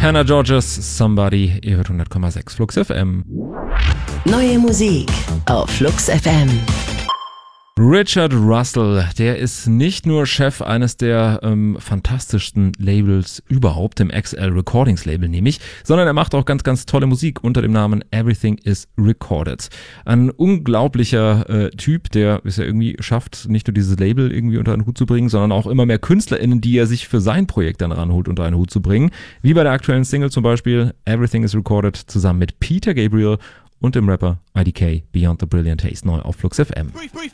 Hannah Georges Somebody, ihr hört 100,6 Flux FM. Neue Musik auf Flux FM. Richard Russell, der ist nicht nur Chef eines der fantastischsten Labels überhaupt, dem XL Recordings Label nämlich, sondern er macht auch ganz, ganz tolle Musik unter dem Namen Everything is Recorded. Ein unglaublicher Typ, der es ja irgendwie schafft, nicht nur dieses Label irgendwie unter einen Hut zu bringen, sondern auch immer mehr KünstlerInnen, die er sich für sein Projekt dann ranholt, unter einen Hut zu bringen. Wie bei der aktuellen Single zum Beispiel Everything is Recorded zusammen mit Peter Gabriel und dem Rapper IDK Beyond the Brilliant Haze neu auf Flux FM.